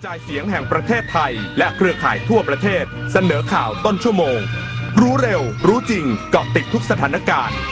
จายเสียงแห่งประเทศไทยและเครือข่ายทั่วประเทศเสนอข่าวต้นชั่วโมงรู้เร็วรู้จริงเกาะติดทุกสถานการณ์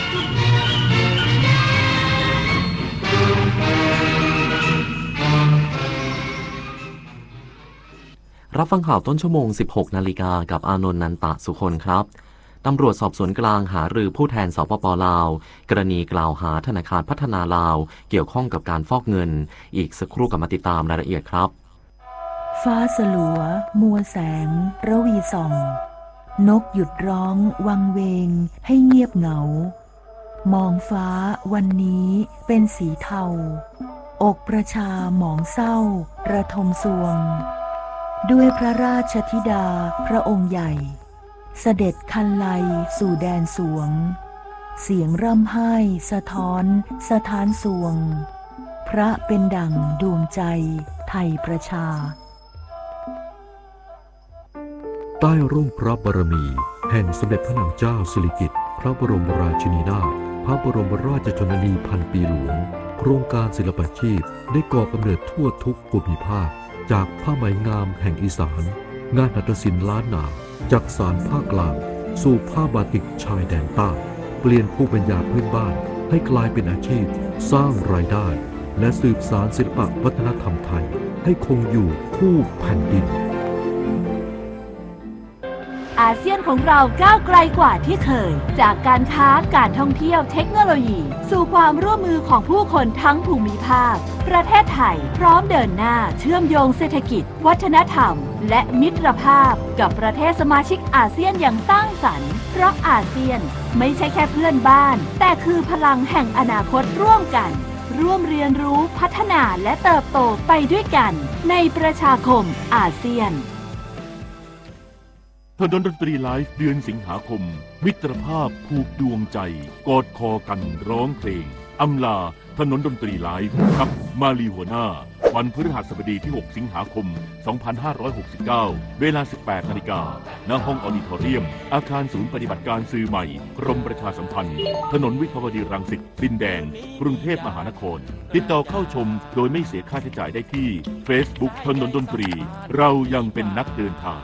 รับฟังข่าวต้นชั่วโมง 16 นาฬิกากับอานนท์ นันตะสุคนครับตำรวจสอบสวนกลางหารือผู้แทนสปป.ลาวกรณีกล่าวหาธนาคารพัฒนาลาวเกี่ยวข้องกับการฟอกเงินอีกสักครู่กลับมาติดตามรายละเอียดครับฟ้าสลัวมัวแสงระวีส่องนกหยุดร้องวังเวงให้เงียบเหงามองฟ้าวันนี้เป็นสีเทาอกประชาหมองเศร้าระทมสวงด้วยพระราชธิดาพระองค์ใหญ่เสด็จคันไลสู่แดนสวงเสียงร่ำไห้สะท้อนสถานสวงพระเป็นดั่งดวงใจไทยประชาใต้ร่มพระบารมีแห่งสมเด็จพระนางเจ้าสิริกิติ์พระบรมราชินีนาถพระบรมราชชนนีพันปีหลวงโครงการศิลปาชีพได้ก่อกำเนิดทั่วทุกภูมิภาคจากผ้าไหมงามแห่งอีสานงานหัตถศิลป์ล้านนาจากสารภาคกลางสู่ผ้าบาติกชายแดนใต้เปลี่ยนภูมิปัญญาพื้นบ้านให้กลายเป็นอาชีพสร้างรายได้และสืบสานศิลปวัฒนธรรมไทยให้คงอยู่คู่แผ่นดินอาเซียนของเราก้าวไกลกว่าที่เคยจากการค้าการท่องเที่ยวเทคโนโลยีสู่ความร่วมมือของผู้คนทั้งภูมิภาคประเทศไทยพร้อมเดินหน้าเชื่อมโยงเศรษฐกิจวัฒนธรรมและมิตรภาพกับประเทศสมาชิกอาเซียนอย่างสร้างสรรค์เพราะอาเซียนไม่ใช่แค่เพื่อนบ้านแต่คือพลังแห่งอนาคตร่วมกันร่วมเรียนรู้พัฒนาและเติบโตไปด้วยกันในประชาคมอาเซียนถนนดนตรีไลฟ์เดือนสิงหาคมมิตรภาพผูกดวงใจกอดคอกันร้องเพลงอำลาถนนดนตรีไลฟ์กับมาลีหัวหน้าวันพฤหัสบดีที่ 6 สิงหาคม 2569 เวลา 18 นาฬิกาณห้องออดิทอเรียมอาคารศูนย์ปฏิบัติการสื่อใหม่กรมประชาสัมพันธ์ถนนวิภาวดีรังสิตดินแดงกรุงเทพมหานครติดต่อเข้าชมโดยไม่เสียค่าใช้จ่ายได้ที่ Facebook ถนนดนตรีเรายังเป็นนักเดินทาง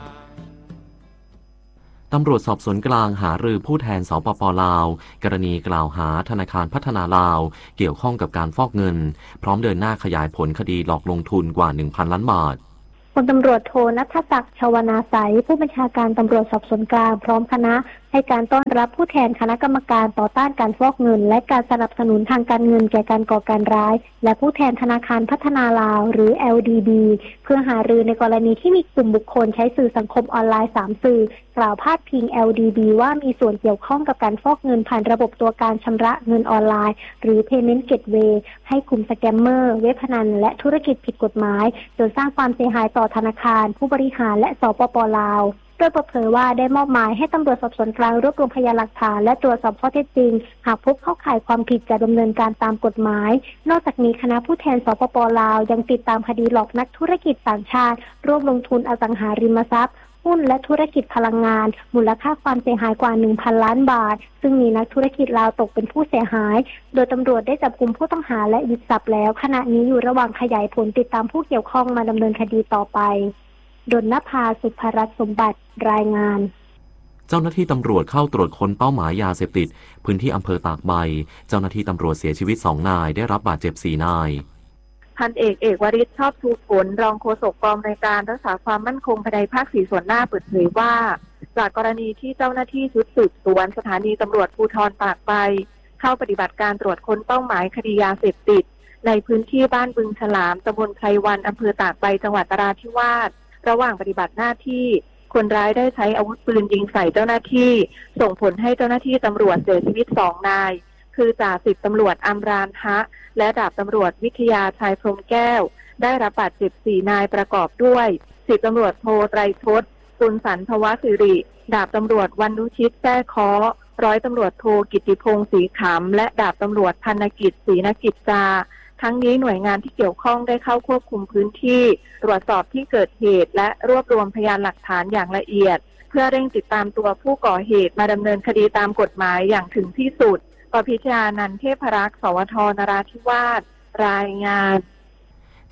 ตำรวจสอบสวนกลางหารือผู้แทนสปป.ลาวกรณีกล่าวหาธนาคารพัฒนาลาวเกี่ยวข้องกับการฟอกเงินพร้อมเดินหน้าขยายผลคดีหลอกลงทุนกว่า 1,000 ล้านบาทพลตำรวจโทณัฐศักดิ์ ชวนาไสยผู้บัญชาการตำรวจสอบสวนกลางพร้อมคณะให้การต้อนรับผู้แทนคณะกรรมการต่อต้านการฟอกเงินและการสนับสนุนทางการเงินแก่การก่อการร้ายและผู้แทนธนาคารพัฒนาลาวหรือ LDB เพื่อหารือในกรณีที่มีกลุ่มบุคคลใช้สื่อสังคมออนไลน์3สื่อกล่าวพาดพิง LDB ว่ามีส่วนเกี่ยวข้องกับการฟอกเงินผ่านระบบตัวการชำระเงินออนไลน์หรือ Payment Gateway ให้กลุ่มสแกมเมอร์เว็บพนันและธุรกิจผิดกฎหมายจนสร้างความเสียหายต่อธนาคารผู้บริหารและสปป.ลาวโดยเปิดเผยว่าได้มอบหมายให้ตำรวจสอบสวนกลางรวบรวมพยานหลักฐานและตรวจสอบข้อเท็จจริงหากพบเข้าข่ายความผิดจะดำเนินการตามกฎหมายนอกจากนี้คณะผู้แทนสปป.ลาวยังติดตามคดีหลอกนักธุรกิจต่างชาติร่วมลงทุนอสังหาริมทรัพย์หุ้นและธุรกิจพลังงานมูลค่าความเสียหายกว่า 1,000 ล้านบาทซึ่งมีนักธุรกิจลาวตกเป็นผู้เสียหายโดยตำรวจได้จับกุมผู้ต้องหาและยึดทรัพย์แล้วขณะนี้อยู่ระหว่างขยายผลติดตามผู้เกี่ยวข้องมาดำเนินคดีต่อไปดลนภา สุภรัตน์สมบัติรายงานเจ้าหน้าที่ตำรวจเข้าตรวจค้นเป้าหมายยาเสพติดพื้นที่อำเภอตากใบเจ้าหน้าที่ตำรวจเสียชีวิต2 นายได้รับบาดเจ็บ4 นายพันเอกวริศชอบชูผลรองโฆษกกองในวยการรักษาความมั่นคงภายในภาค4ส่วนหน้าเปิดเผยว่าจากกรณีที่เจ้าหน้าที่ชุดสืบสวนสถานีตำรวจภูธรตากใบเข้าปฏิบัติการตรวจค้นเป้าหมายคดียาเสพติดในพื้นที่บ้านบึงฉลามตำบลไพรวันอำเภอตากใบจังหวัดนราธิวาสระหว่างปฏิบัติหน้าที่คนร้ายได้ใช้อาวุธปืนยิงใส่เจ้าหน้าที่ส่งผลให้เจ้าหน้าที่ตำรวจเสียชีวิต2 นายคือจ่าสิบตำรวจอัมรานฮะและดาบตำรวจวิทยาชัยพรหมแก้วได้รับบาดเจ็บ4 นายประกอบด้วยสิบตำรวจโทไตรชฎปุณสันทวสิริดาบตำรวจวรรณุชิตแท้ค้อร้อยตำรวจโทกิติพงศ์ศรีขำและดาบตำรวจธนกิจศรีนกิจจาทั้งนี้หน่วยงานที่เกี่ยวข้องได้เข้าควบคุมพื้นที่ตรวจสอบที่เกิดเหตุและรวบรวมพยานหลักฐานอย่างละเอียดเพื่อเร่งติดตามตัวผู้ก่อเหตุมาดำเนินคดีตามกฎหมายอย่างถึงที่สุดปพิชญานันท์ เทพรักษ์ สวท นราธิวาสรายงาน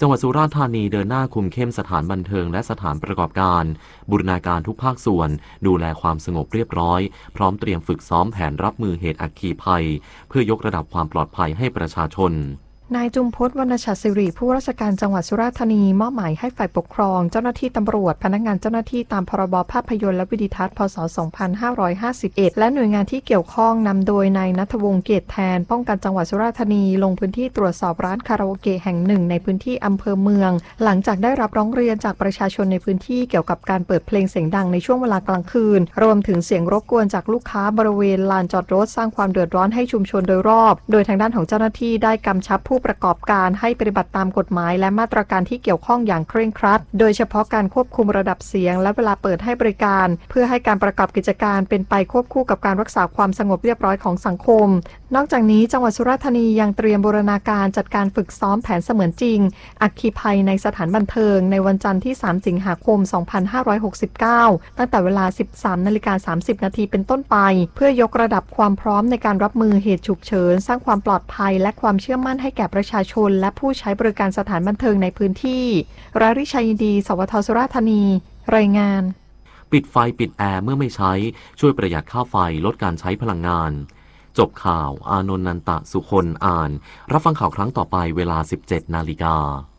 จังหวัดสุราษฎร์ธานีเดินหน้าคุมเข้มสถานบันเทิงและสถานประกอบการบูรณาการทุกภาคส่วนดูแลความสงบเรียบร้อยพร้อมเตรียมฝึกซ้อมแผนรับมือเหตุอัคคีภัยเพื่อยกระดับความปลอดภัยให้ประชาชนนายจุมพจน์ วรรณชัดศิริผู้ราชการจังหวัดสุราษฎร์ธานีมอบหมายให้ฝ่ายปกครองเจ้าหน้าที่ตำรวจพนักงานเจ้าหน้าที่ตามพรบภาพยนตร์และวิดีทัศน์พ.ศ. 2551และหน่วยงานที่เกี่ยวข้องนำโดยนายณัฐวงศ์เกตแทนป้องกันจังหวัดสุราษฎร์ธานีลงพื้นที่ตรวจสอบร้านคาราโอเกะแห่งหนึ่งในพื้นที่อำเภอเมืองหลังจากได้รับร้องเรียนจากประชาชนในพื้นที่เกี่ยวกับการเปิดเพลงเสียงดังในช่วงเวลากลางคืนรวมถึงเสียงรบกวนจากลูกค้าบริเวณลานจอดรถสร้างความเดือดร้อนให้ชุมชนโดยรอบโดยทางด้านของเจ้าหน้าที่ได้กำชับผู้ประกอบการให้ปฏิบัติตามกฎหมายและมาตรการที่เกี่ยวข้องอย่างเคร่งครัดโดยเฉพาะการควบคุมระดับเสียงและเวลาเปิดให้บริการเพื่อให้การประกอบกิจการเป็นไปควบคู่กับการรักษาความสงบเรียบร้อยของสังคมนอกจากนี้จังหวัดสุราษฎร์ธานียังเตรียมบูรณาการจัดการฝึกซ้อมแผนเสมือนจริงอัคคีภัยในสถานบันเทิงในวันจันทร์ที่3สิงหาคม2569ตั้งแต่เวลา 13:30 น.เป็นต้นไปเพื่อยกระดับความพร้อมในการรับมือเหตุฉุกเฉินสร้างความปลอดภัยและความเชื่อมั่นให้แก่ประชาชนและผู้ใช้บริการสถานบันเทิงในพื้นที่ราริชัยยินดีสวท.สุราษฎร์ธานีรายงานปิดไฟปิดแอร์เมื่อไม่ใช้ช่วยประหยัดค่าไฟลดการใช้พลังงานจบข่าวอานนท์ นันตะสุคนอ่านรับฟังข่าวครั้งต่อไปเวลา 17 นาฬิกา